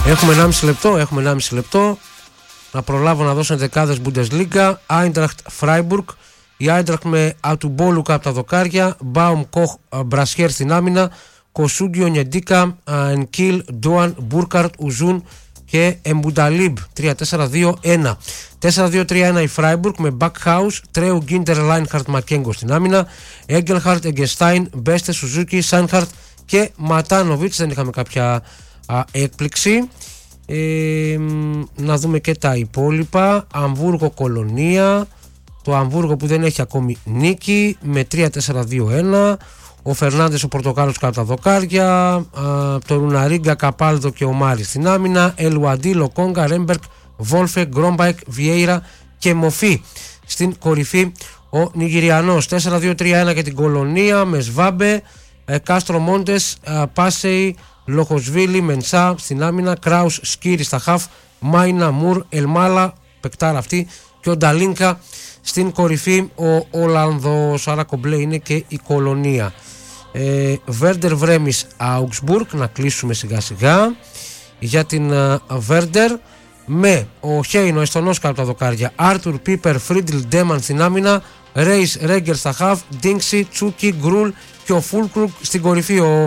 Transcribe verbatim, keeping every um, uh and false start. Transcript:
Έχουμε ενάμιση λεπτό, έχουμε ενάμιση λεπτό. Να προλάβω να δώσω δεκάδες Bundesliga. Άιντραχτ Φράιμπουργκ. Η Άιντραχτ με Ατουμπόλουκα από τα δοκάρια. Μπάουμ Κοχ Μπρασιέρ στην άμυνα. Κοσούγκιο Νιεντίκα, Ενκίλ, Ντόαν, Μπούρκαρτ, Ουζούν και Εμπουνταλίμπ. τρία τέσσερα δύο ένα. τέσσερα δύο τρία ένα η Φράιμπουργκ με Μπακχάους, Τρέου Γκίντερ Λάινχαρτ Μακέγκο στην άμυνα. Έγκελχαρτ, Εγκεστάιν, Μπέστε, Σουζούκι, Σάνχαρτ και Ματάνοβιτς. Δεν είχαμε κάποια α, έκπληξη. Ε, να δούμε και τα υπόλοιπα. Αμβούργο Κολονία. Το Αμβούργο που δεν έχει ακόμη νίκη με τρία τέσσερα δύο ένα. Ο Φερνάντες ο Πορτοκάλος κάτω τα δοκάρια. Α, το Ρουναρίγκα, Καπάλδο και ο Μάρι στην άμυνα. Ελουαντί, Λοκόγκα, Ρέμπερκ, Βόλφε, Γκρόμπαϊκ, Βιέιρα και Μοφή. Στην κορυφή ο Νιγηριανός. τέσσερα δύο τρία ένα για την Κολονία με Σβάμπε, ε, Κάστρο Μόντες, ε, Πάσεϊ, Λοχοσβίλη, Μενσά στην άμυνα. Κράους, Σκύρι στα χαφ. Μάινα, Μουρ, Ελμάλα, πεκτάρα αυτή, και ο Νταλίνκα στην κορυφή ο Ολλανδός. Άρα κομπλέ είναι και η Κολονία. Βέρντερ Βρέμις Augsburg, να κλείσουμε σιγά σιγά για την Βέρντερ με ο Χέιν ο Εστονός κάτω τα δοκάρια. Άρτουρ, Πίπερ, Φρίντλ, Ντέμαν στην άμυνα. Ρέις, Ρέγκερ στα χαφ. Ντίνξι, Τσούκι, Γκρούλ και ο Φούλκρουγκ στην κορυφή. Ο